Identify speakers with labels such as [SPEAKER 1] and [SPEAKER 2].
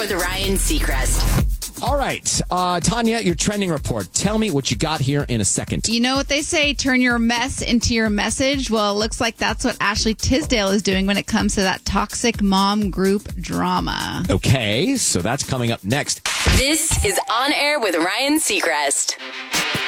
[SPEAKER 1] with Ryan Seacrest.
[SPEAKER 2] All right. Tanya, your trending report. Tell me what you got here in a second.
[SPEAKER 3] You know what they say, turn your mess into your message? Well, it looks like that's what Ashley Tisdale is doing when it comes to that toxic mom group drama.
[SPEAKER 2] Okay, so that's coming up next.
[SPEAKER 1] This is On Air with Ryan Seacrest.